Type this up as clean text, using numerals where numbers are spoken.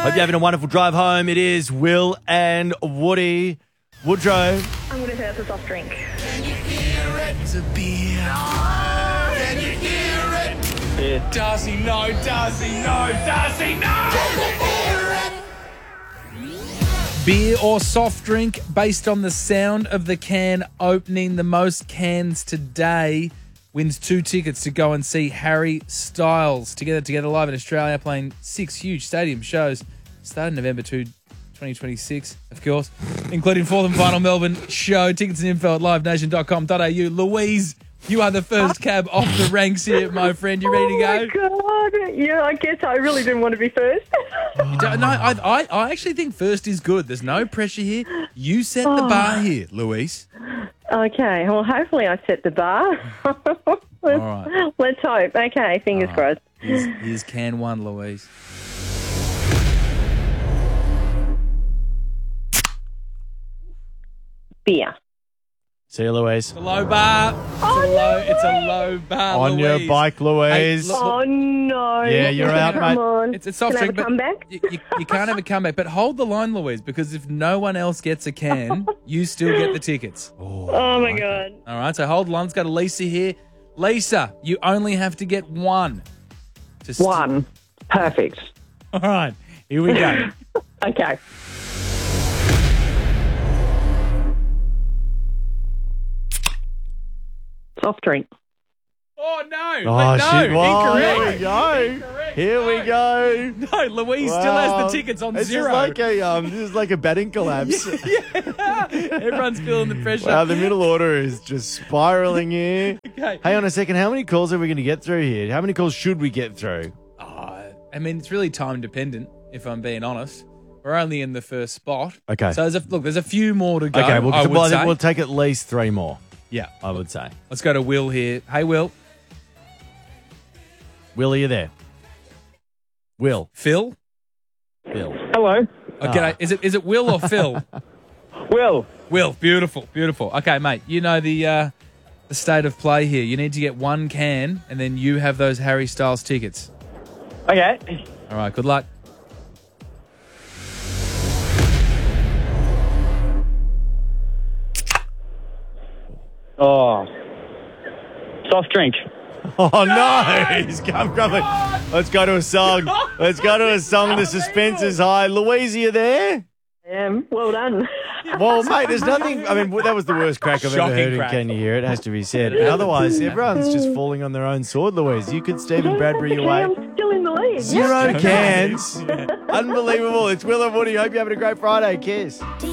Hope you're having a wonderful drive home. It is Will and Woody. Woodrow. I'm going to say it's a soft drink. It's a beer. Can you hear it? Darcy, no, Darcy, no, Darcy, no! Beer or soft drink based on the sound of the can opening. The most cans today wins 2 tickets to go and see Harry Styles. Together live in Australia, playing 6 huge stadium shows. Starting November 2, 2026, of course, including 4th and final Melbourne show. Tickets and info at livenation.com.au. Louise, you are the first cab off the ranks here, my friend. You ready to go? Oh, my God. Yeah, I guess I really didn't want to be first. No, I actually think first is good. There's no pressure here. You set the bar here, Louise. Okay, well, hopefully I set the bar. All right. Let's hope. Okay, fingers crossed. Here's can 1, Louise. Beer. See you, Louise. It's a low bar. It's a low bar, On Louise. your bike, Louise. Hey, look, Oh, no. Yeah, you're out, Come mate. on. It's a soft Can I drink, have a comeback? You can't have a comeback. But hold the line, Louise, because if no one else gets a can, you still get the tickets. Oh, my God. All right, so hold the line. Let's go to Lisa here. Lisa, you only have to get 1. One. Perfect. All right, here we go. Okay. Soft drink. Oh, no. Oh, no, shit. Whoa, incorrect. Here we go. No, Louise still has the tickets on This 0. This is like a batting collapse. Everyone's feeling the pressure. Wow, the middle order is just spiraling here. Okay. Hang on a second. How many calls are we going to get through here? How many calls should we get through? I mean, it's really time dependent, if I'm being honest. We're only in the first spot. Okay. So there's a few more to go. Okay, I would say. we'll take at least 3 more, Yeah. I would say. Let's go to Will here. Hey, Will. Will, are you there? Will. Phil? Bill. Hello. Okay, is it Will or Phil? Will. Will. Beautiful. Okay, mate. You know the state of play here. You need to get 1 can, and then you have those Harry Styles tickets. Okay. All right. Good luck. Oh. Soft drink. Oh, no. He's come grumbling. Let's go to a song. The suspense is high. Louise, are you there? Well done. Well, mate, there's nothing. I mean, that was the worst crack I've ever Shocking heard in crack. Can You Hear It? Has to be said. But otherwise, everyone's just falling on their own sword, Louise. You could Stephen Bradbury Okay, away. I'm still in the lead. 0 cans. Unbelievable. It's Will and Woody. Hope you're having a great Friday. Kiss.